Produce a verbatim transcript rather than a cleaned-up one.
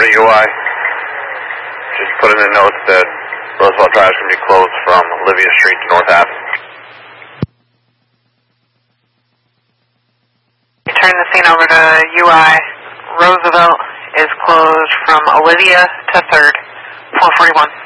to U I. Just put in the notes that Roosevelt Drive is going to be closed from Olivia Street to North Ave. Turn the scene over to U I. Roosevelt is closed from Olivia to third, four forty-one.